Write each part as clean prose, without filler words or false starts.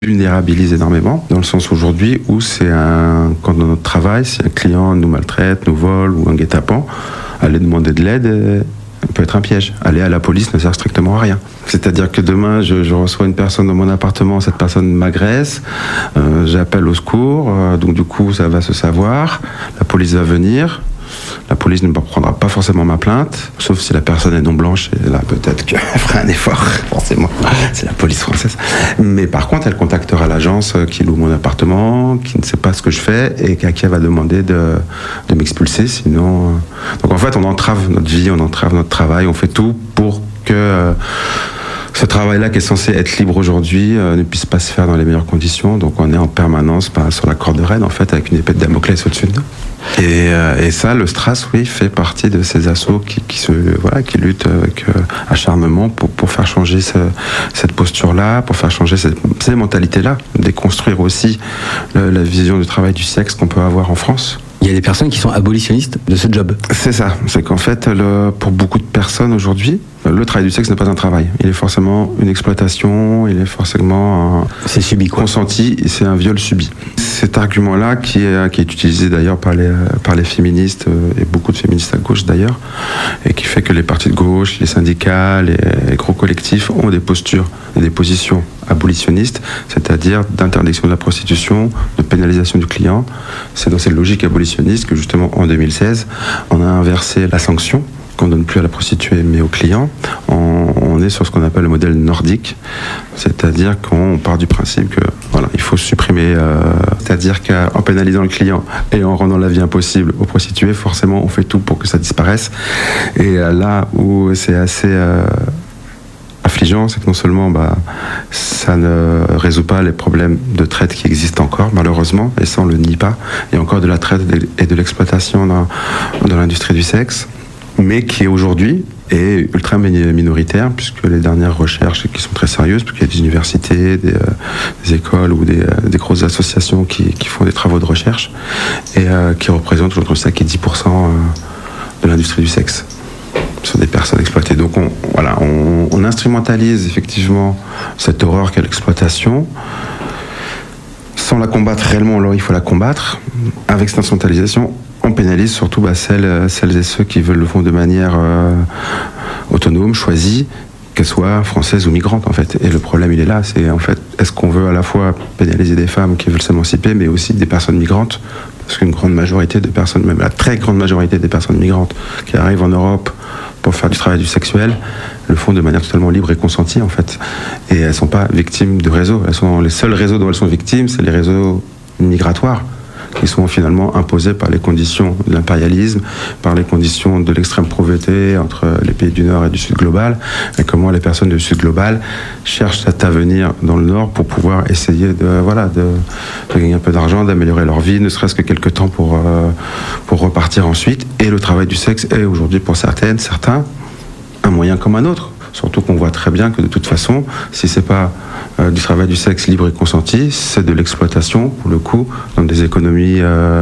vulnérabilise énormément, dans le sens aujourd'hui où quand dans notre travail, si un client nous maltraite, nous vole ou un guet-apens, aller demander de l'aide peut être un piège. Aller à la police ne sert strictement à rien. C'est-à-dire que demain, je reçois une personne dans mon appartement, cette personne m'agresse, j'appelle au secours, donc du coup ça va se savoir, la police va venir. La police ne prendra pas forcément ma plainte, sauf si la personne est non blanche, et là peut-être qu'elle fera un effort, forcément, c'est la police française. Mais par contre, elle contactera l'agence qui loue mon appartement, qui ne sait pas ce que je fais, et à qui elle va demander de m'expulser, sinon... Donc en fait, on entrave notre vie, on entrave notre travail, on fait tout pour que... ce travail-là qui est censé être libre aujourd'hui ne puisse pas se faire dans les meilleures conditions. Donc on est en permanence sur la corde raide, en fait, avec une épée de Damoclès au-dessus de nous. Et ça, le STRAS, oui, fait partie de ces assauts qui luttent avec acharnement pour faire changer cette posture-là, pour faire changer ces mentalités-là, déconstruire aussi la vision du travail du sexe qu'on peut avoir en France. Il y a des personnes qui sont abolitionnistes de ce job. C'est ça, c'est qu'en fait, pour beaucoup de personnes aujourd'hui, le travail du sexe n'est pas un travail. Il est forcément une exploitation, il est forcément c'est subi, quoi. Consenti, c'est un viol subi. Cet argument-là, qui est utilisé d'ailleurs par les féministes, et beaucoup de féministes à gauche d'ailleurs, et qui fait que les partis de gauche, les syndicats, les gros collectifs ont des postures et des positions abolitionnistes, c'est-à-dire d'interdiction de la prostitution, de pénalisation du client. C'est dans cette logique abolitionniste que justement en 2016, on a inversé la sanction qu'on donne plus à la prostituée mais au client. On est sur ce qu'on appelle le modèle nordique, c'est-à-dire qu'on part du principe que voilà, il faut supprimer, c'est-à-dire qu'en pénalisant le client et en rendant la vie impossible aux prostituées, forcément on fait tout pour que ça disparaisse. Et là où c'est assez affligeant, c'est que non seulement ça ne résout pas les problèmes de traite qui existent encore, malheureusement, et ça on le nie pas, il y a encore de la traite et de l'exploitation dans l'industrie du sexe, mais qui aujourd'hui est ultra minoritaire, puisque les dernières recherches qui sont très sérieuses, puisqu'il y a des universités, des écoles ou des grosses associations qui font des travaux de recherche, et qui représentent entre 5 et 10% de l'industrie du sexe sur des personnes exploitées. Donc on instrumentalise effectivement cette horreur qu'est l'exploitation. Sans la combattre réellement, alors il faut la combattre. Avec cette instrumentalisation, on pénalise surtout celles et ceux qui le font de manière autonome, choisie, qu'elles soient françaises ou migrantes en fait. Et le problème il est là, c'est en fait, est-ce qu'on veut à la fois pénaliser des femmes qui veulent s'émanciper, mais aussi des personnes migrantes, parce qu'une grande majorité de personnes, même la très grande majorité des personnes migrantes qui arrivent en Europe pour faire du travail du sexuel, le font de manière totalement libre et consentie en fait. Et elles ne sont pas victimes de réseaux. Les seuls réseaux dont elles sont victimes, c'est les réseaux migratoires, qui sont finalement imposés par les conditions de l'impérialisme, par les conditions de l'extrême pauvreté entre les pays du Nord et du Sud global, et comment les personnes du Sud global cherchent à venir dans le Nord pour pouvoir essayer de gagner un peu d'argent, d'améliorer leur vie, ne serait-ce que quelques temps pour repartir ensuite. Et le travail du sexe est aujourd'hui pour certains, un moyen comme un autre. Surtout qu'on voit très bien que de toute façon, si c'est pas du travail du sexe libre et consenti, c'est de l'exploitation, pour le coup, dans des économies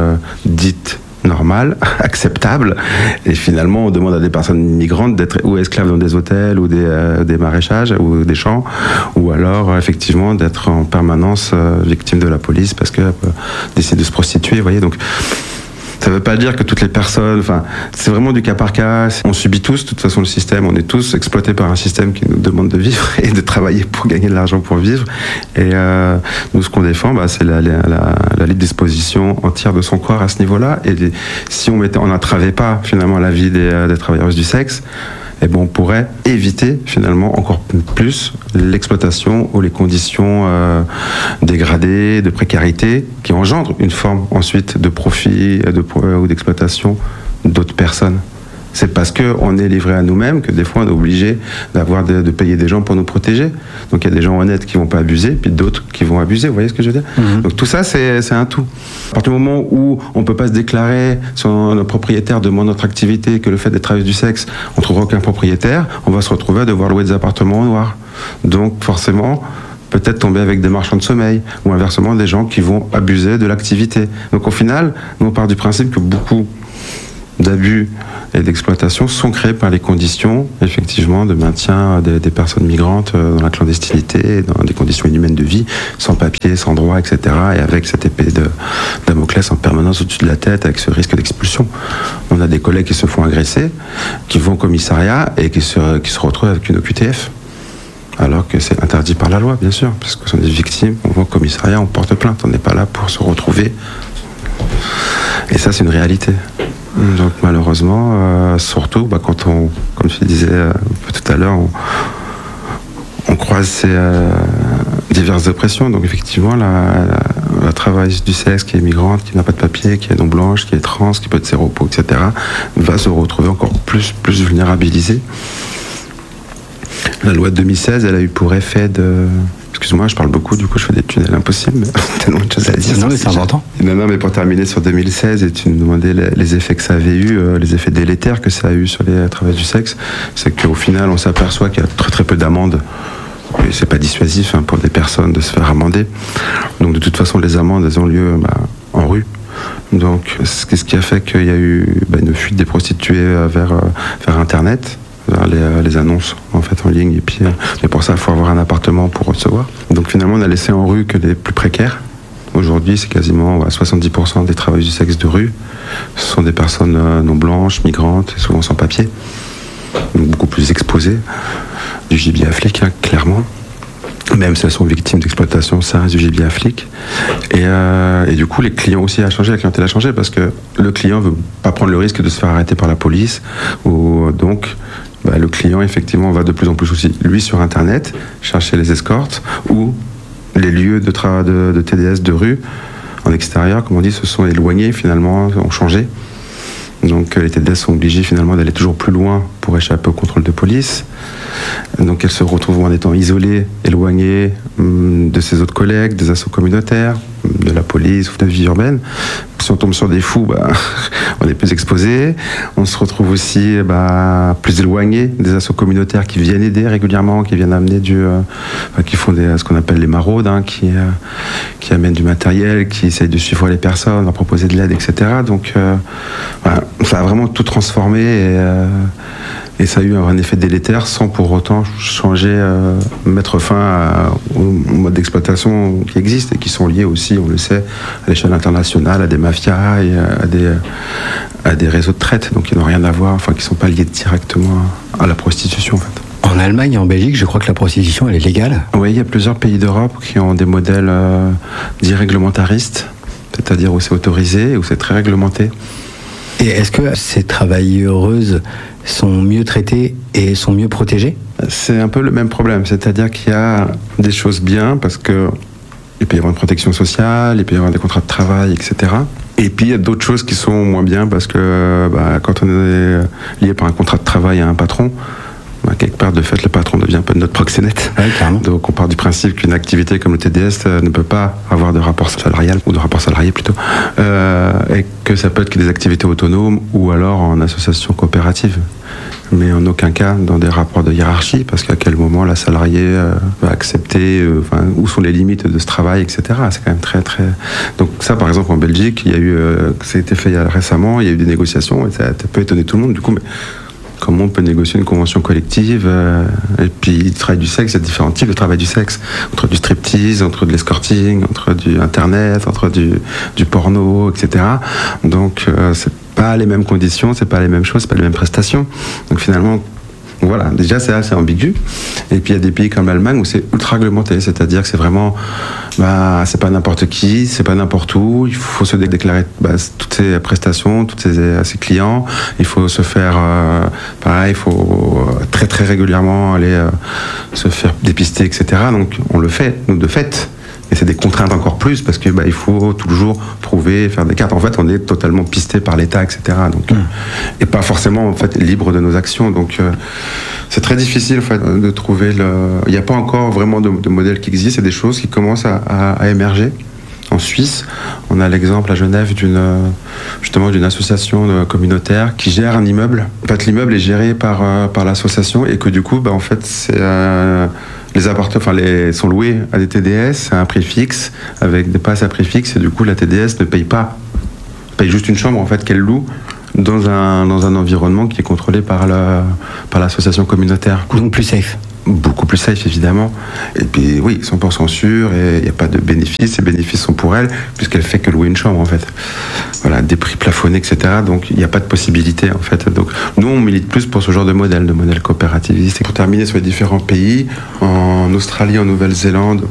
dites normales, acceptables. Et finalement, on demande à des personnes migrantes d'être ou esclaves dans des hôtels ou des maraîchages ou des champs, ou alors effectivement d'être en permanence victime de la police parce qu'elles décident de se prostituer, vous voyez. Donc, ça ne veut pas dire que toutes les personnes, c'est vraiment du cas par cas. On subit tous, de toute façon, le système. On est tous exploités par un système qui nous demande de vivre et de travailler pour gagner de l'argent pour vivre. Et nous, ce qu'on défend, c'est la libre disposition entière de son corps à ce niveau-là. Et si on n'entravait pas finalement la vie des travailleuses du sexe, on pourrait éviter finalement encore plus l'exploitation ou les conditions dégradées, de précarité, qui engendrent une forme ensuite de profit ou d'exploitation d'autres personnes. C'est parce qu'on est livré à nous-mêmes que des fois on est obligé de payer des gens pour nous protéger. Donc il y a des gens honnêtes qui ne vont pas abuser, puis d'autres qui vont abuser, vous voyez ce que je veux dire ? Donc tout ça c'est un tout. À partir du moment où on ne peut pas se déclarer sur notre propriétaire de notre activité, que le fait d'être travailleuse du sexe, on ne trouvera aucun propriétaire, on va se retrouver à devoir louer des appartements au noir. Donc forcément, peut-être tomber avec des marchands de sommeil, ou inversement des gens qui vont abuser de l'activité. Donc au final, nous on part du principe que beaucoup d'abus et d'exploitation sont créés par les conditions, effectivement, de maintien des personnes migrantes dans la clandestinité, dans des conditions inhumaines de vie, sans papier, sans droit, etc. Et avec cette épée de Damoclès en permanence au-dessus de la tête, avec ce risque d'expulsion. On a des collègues qui se font agresser, qui vont au commissariat et qui se retrouvent avec une OQTF. Alors que c'est interdit par la loi, bien sûr, parce que ce sont des victimes, on va au commissariat, on porte plainte, on n'est pas là pour se retrouver. Et ça, c'est une réalité. Donc malheureusement, surtout quand on, comme je disais tout à l'heure, on croise ces diverses oppressions. Donc effectivement, la travailleuse du sexe qui est migrante, qui n'a pas de papier, qui est non blanche, qui est trans, qui peut être séropo, etc., va se retrouver encore plus vulnérabilisée. La loi de 2016, elle a eu pour effet de... Excuse-moi, je parle beaucoup, du coup je fais des tunnels impossibles, tellement de choses à dire. Non, mais c'est important. Non, mais pour terminer sur 2016, et tu me demandais les effets que ça avait eu, les effets délétères que ça a eu sur les travailleurs du sexe, c'est qu'au final, on s'aperçoit qu'il y a très très peu d'amendes. Et c'est pas dissuasif pour des personnes de se faire amender. Donc de toute façon, les amendes, elles ont lieu en rue. Donc ce qui a fait qu'il y a eu une fuite des prostituées vers Internet, les annonces en fait en ligne, et puis mais pour ça il faut avoir un appartement pour recevoir. Donc finalement on a laissé en rue que les plus précaires. Aujourd'hui c'est quasiment 70% des travailleurs du sexe de rue, ce sont des personnes non blanches, migrantes, et souvent sans papier, donc beaucoup plus exposées, du gibier à flic, clairement. Même si elles sont victimes d'exploitation, ça reste du gibier à flic. Et du coup, les clients aussi a changé, la clientèle a changé, parce que le client veut pas prendre le risque de se faire arrêter par la police, ou donc le client effectivement va de plus en plus aussi, lui, sur Internet, chercher les escortes, ou les lieux de TDS de rue, en extérieur, comme on dit, se sont éloignés finalement, ont changé. Donc les TDS sont obligés finalement d'aller toujours plus loin pour échapper au contrôle de police. Donc elles se retrouvent en étant isolées, éloignées de ses autres collègues, des assos communautaires, de la police ou de la vie urbaine. Si on tombe sur des fous, on est plus exposé. On se retrouve aussi plus éloigné des assos communautaires qui viennent aider régulièrement, qui viennent amener qui font ce qu'on appelle les maraudes, qui amènent du matériel, qui essayent de suivre les personnes, leur proposer de l'aide, etc. Donc ça a vraiment tout transformé et ça a eu un effet délétère sans pour autant changer, mettre fin au mode d'exploitation qui existe et qui sont liés aussi, on le sait, à l'échelle internationale, à des mafias et à des réseaux de traite, donc qui n'ont rien à voir, qui ne sont pas liés directement à la prostitution en fait. En Allemagne et en Belgique, je crois que la prostitution, elle est légale. Oui, il y a plusieurs pays d'Europe qui ont des modèles dits réglementaristes, c'est-à-dire où c'est autorisé, où c'est très réglementé. Et est-ce que ces travailleuses sont mieux traitées et sont mieux protégées ? C'est un peu le même problème, c'est-à-dire qu'il y a des choses bien, parce que il peut y avoir une protection sociale, il peut y avoir des contrats de travail, etc. Et puis il y a d'autres choses qui sont moins bien, parce que quand on est lié par un contrat de travail à un patron, quelque part, de fait, le patron devient un peu notre proxénète. Oui, clairement. Donc, on part du principe qu'une activité comme le TDS ne peut pas avoir de rapport salarial, ou de rapport salarié plutôt, et que ça peut être que des activités autonomes ou alors en association coopérative. Mais en aucun cas dans des rapports de hiérarchie, parce qu'à quel moment la salariée va accepter, où sont les limites de ce travail, etc. C'est quand même très, très... Donc ça, par exemple, en Belgique, il y a eu, ça a été fait récemment, il y a eu des négociations, et ça peut étonner tout le monde, du coup, mais comment on peut négocier une convention collective et puis le travail du sexe, il y a différents types de travail du sexe, entre du striptease, entre de l'escorting, entre du internet, entre du porno, etc. Donc c'est pas les mêmes conditions, c'est pas les mêmes choses, c'est pas les mêmes prestations. Donc finalement, voilà, déjà c'est assez ambigu. Et puis il y a des pays comme l'Allemagne où c'est ultra réglementé, c'est-à-dire que c'est vraiment, c'est pas n'importe qui, c'est pas n'importe où, il faut se déclarer toutes ses prestations, à ses clients, il faut se faire, pareil, il faut très très régulièrement aller se faire dépister, etc. Donc on le fait, nous de fait. Et c'est des contraintes encore plus, parce que il faut toujours prouver, faire des cartes. En fait, on est totalement pisté par l'État, etc. Donc, et pas forcément en fait libre de nos actions. Donc, c'est très difficile en fait de trouver Il n'y a pas encore vraiment de modèle qui existe. C'est des choses qui commencent à émerger. En Suisse, on a l'exemple à Genève d'une association communautaire qui gère un immeuble. En fait, l'immeuble est géré par l'association et que du coup, en fait, c'est les appartements, sont loués à des TDS à un prix fixe, avec des passes à prix fixe, et du coup, la TDS ne paye pas. Elle paye juste une chambre en fait qu'elle loue. dans un environnement qui est contrôlé par l'association communautaire. Donc plus safe. Beaucoup plus safe, évidemment. Et puis, oui, 100% sûr, et il n'y a pas de bénéfices. Les bénéfices sont pour elle, puisqu'elle fait que louer une chambre, en fait. Voilà, des prix plafonnés, etc. Donc, il n'y a pas de possibilité, en fait. Donc, nous, on milite plus pour ce genre de modèle coopérativiste. Et pour terminer sur les différents pays, en Australie, en Nouvelle-Zélande,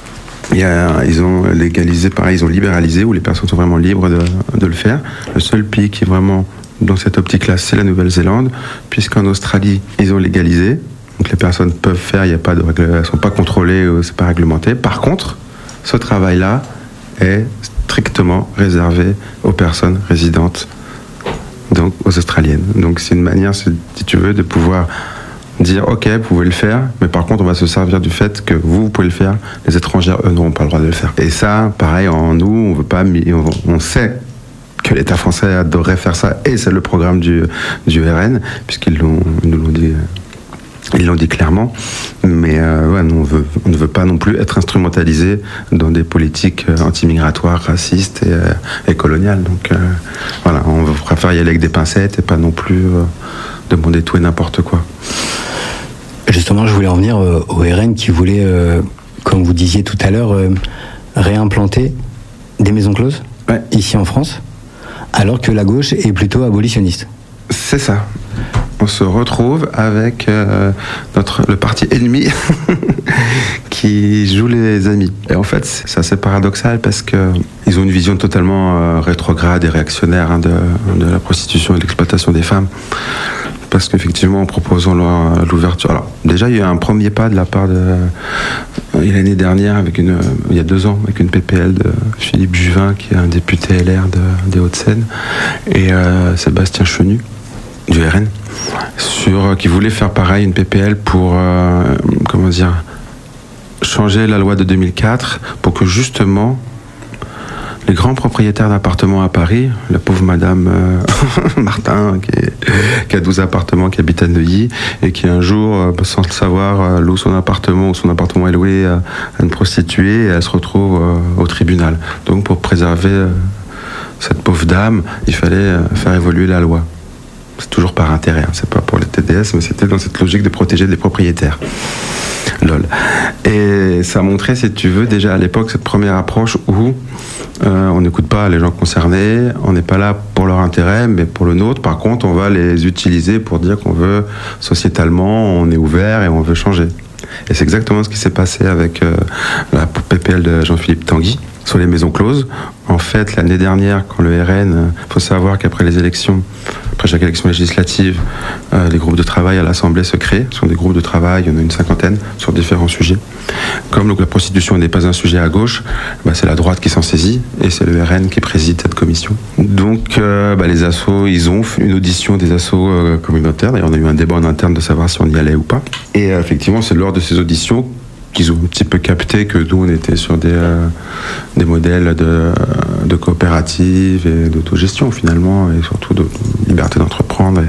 ils ont légalisé, pareil, ils ont libéralisé, où les personnes sont vraiment libres de le faire. Le seul pays qui est vraiment dans cette optique-là, c'est la Nouvelle-Zélande, puisqu'en Australie, ils ont légalisé. Donc les personnes peuvent faire, il y a pas de règles, elles ne sont pas contrôlées, c'est pas réglementé. Par contre, ce travail-là est strictement réservé aux personnes résidentes, donc aux Australiennes. Donc c'est une manière, si tu veux, de pouvoir dire ok, vous pouvez le faire, mais par contre on va se servir du fait que vous pouvez le faire, les étrangères eux n'auront pas le droit de le faire. Et ça, pareil, en nous, on veut pas, on sait que l'État français adorerait faire ça, et c'est le programme du RN, puisqu'ils nous l'ont dit. Ils l'ont dit clairement, mais ouais, on ne veut pas non plus être instrumentalisé dans des politiques anti-migratoires, racistes et coloniales. Donc voilà, on préfère y aller avec des pincettes et pas non plus demander tout et n'importe quoi. Justement, je voulais en venir au RN qui voulait, comme vous disiez tout à l'heure, réimplanter des maisons closes ici en France, alors que la gauche est plutôt abolitionniste. C'est ça. On se retrouve avec le parti ennemi qui joue les amis. Et en fait, c'est assez paradoxal parce qu'ils ont une vision totalement rétrograde et réactionnaire de la prostitution et de l'exploitation des femmes. Parce qu'effectivement, en proposant l'ouverture... Alors, déjà, il y a eu un premier pas de la part l'année dernière, il y a 2 ans, avec une PPL de Philippe Juvin, qui est un député LR des Hauts-de-Seine, et Sébastien Chenu, du RN, qui voulait faire pareil, une PPL pour, changer la loi de 2004 pour que justement les grands propriétaires d'appartements à Paris, la pauvre madame Martin, qui a 12 appartements, qui habite à Neuilly, et qui un jour, sans le savoir, loue son appartement, ou son appartement est loué à une prostituée, et elle se retrouve au tribunal. Donc pour préserver cette pauvre dame, il fallait faire évoluer la loi. C'est toujours par intérêt, hein. C'est pas pour les TDS, mais c'était dans cette logique de protéger des propriétaires. Lol. Et ça montrait, si tu veux, déjà à l'époque, cette première approche où on n'écoute pas les gens concernés, on n'est pas là pour leur intérêt, mais pour le nôtre. Par contre, on va les utiliser pour dire qu'on veut, sociétalement, on est ouvert et on veut changer. Et c'est exactement ce qui s'est passé avec la PPL de Jean-Philippe Tanguy sur les maisons closes. En fait, l'année dernière, quand le RN, il faut savoir qu'après les élections, après chaque élection législative, les groupes de travail à l'Assemblée se créent. Ce sont des groupes de travail, il y en a une 50aine, sur différents sujets. Comme la prostitution n'est pas un sujet à gauche, c'est la droite qui s'en saisit, et c'est le RN qui préside cette commission. Donc les assos, ils ont fait une audition des assos communautaires. D'ailleurs, on a eu un débat en interne de savoir si on y allait ou pas. Et effectivement, c'est lors de ces auditions qu'ils ont un petit peu capté que nous, on était sur des modèles de coopérative et d'autogestion, finalement, et surtout de liberté d'entreprendre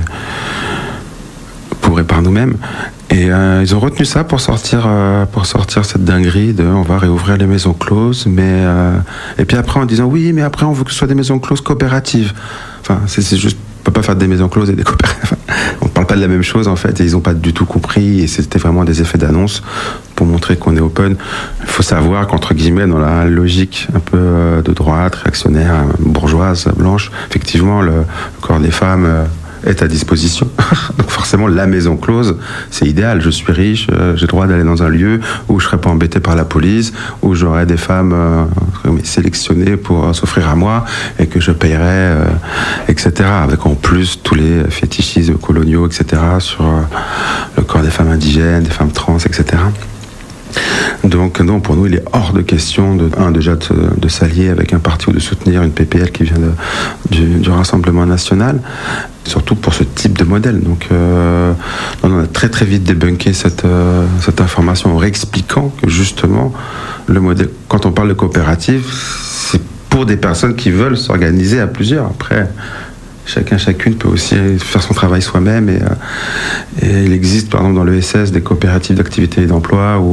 et par nous-mêmes. Et ils ont retenu ça pour sortir cette dinguerie de on va réouvrir les maisons closes, mais et puis après en disant oui, mais après on veut que ce soit des maisons closes coopératives. Enfin, c'est juste, on peut pas faire des maisons closes et des coopératives. On parle pas de la même chose en fait, et ils ont pas du tout compris, et c'était vraiment des effets d'annonce pour montrer qu'on est open. Il faut savoir qu'entre guillemets, dans la logique un peu de droite, réactionnaire, bourgeoise, blanche, effectivement le corps des femmes est à disposition. Donc forcément, la maison close, c'est idéal. Je suis riche, j'ai le droit d'aller dans un lieu où je ne serai pas embêté par la police, où j'aurai des femmes sélectionnées pour s'offrir à moi et que je payerai, etc. Avec en plus tous les fétichismes coloniaux, etc. sur le corps des femmes indigènes, des femmes trans, etc. Donc non, pour nous, il est hors de question de s'allier avec un parti ou de soutenir une PPL qui vient du Rassemblement national, surtout pour ce type de modèle. Donc on a très très vite débunké cette information en réexpliquant que justement le modèle, quand on parle de coopérative, c'est pour des personnes qui veulent s'organiser à plusieurs. Après, chacune peut aussi faire son travail soi-même et il existe par exemple dans l'ESS des coopératives d'activité et d'emploi où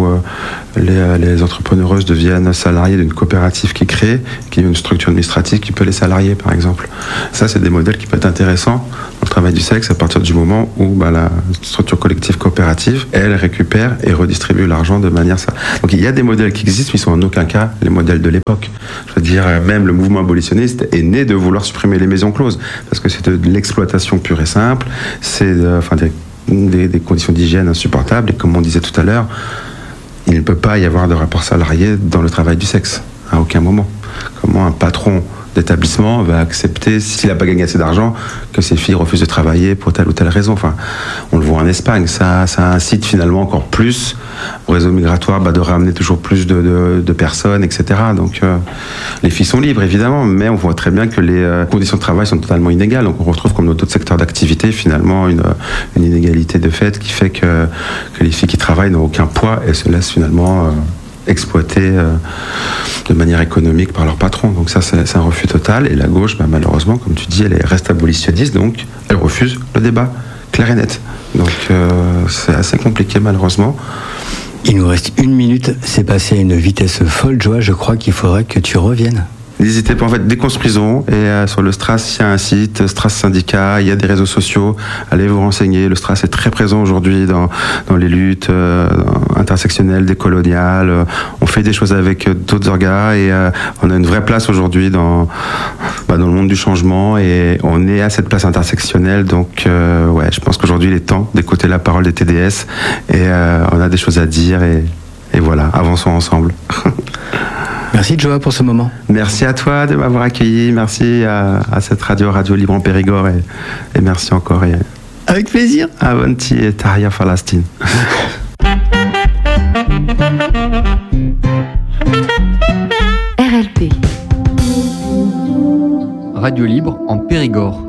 les entrepreneureuses deviennent salariées d'une coopérative qui crée, qui a une structure administrative qui peut les salarier par exemple. Ça c'est des modèles qui peuvent être intéressants dans le travail du sexe à partir du moment où la structure collective coopérative, elle récupère et redistribue l'argent de manière ça. Donc il y a des modèles qui existent mais ils sont en aucun cas les modèles de l'époque. Je veux dire, même le mouvement abolitionniste est né de vouloir supprimer les maisons closes parce que c'est de l'exploitation pure et simple, c'est des conditions d'hygiène insupportables et comme on disait tout à l'heure, il ne peut pas y avoir de rapport salarié dans le travail du sexe, à aucun moment. Comment un patron d'établissement va accepter, s'il n'a pas gagné assez d'argent, que ses filles refusent de travailler pour telle ou telle raison. Enfin, on le voit en Espagne, ça incite finalement encore plus au réseau migratoire de ramener toujours plus de personnes, etc. Donc les filles sont libres évidemment, mais on voit très bien que les conditions de travail sont totalement inégales. Donc on retrouve comme dans d'autres secteurs d'activité finalement une inégalité de fait qui fait que les filles qui travaillent n'ont aucun poids et se laissent finalement exploités de manière économique par leur patron. Donc ça, c'est un refus total. Et la gauche, malheureusement, comme tu dis, elle reste abolitionniste, donc elle refuse le débat, clair et net. Donc c'est assez compliqué, malheureusement. Il nous reste 1 minute, c'est passé à une vitesse folle, Joa, je crois qu'il faudrait que tu reviennes. N'hésitez pas, en fait, déconstruisons. Et sur le STRAS, il y a un site, STRAS Syndicat, il y a des réseaux sociaux. Allez vous renseigner. Le STRAS est très présent aujourd'hui dans les luttes intersectionnelles, décoloniales. On fait des choses avec d'autres orgas et on a une vraie place aujourd'hui dans le monde du changement et on est à cette place intersectionnelle. Donc, je pense qu'aujourd'hui, il est temps d'écouter la parole des TDS et on a des choses à dire et voilà, avançons ensemble. Merci Joa pour ce moment. Merci à toi de m'avoir accueilli, merci à cette Radio Libre en Périgord et merci encore. Avec plaisir. Avanti et Tahia Palestine. RLP. Radio Libre en Périgord.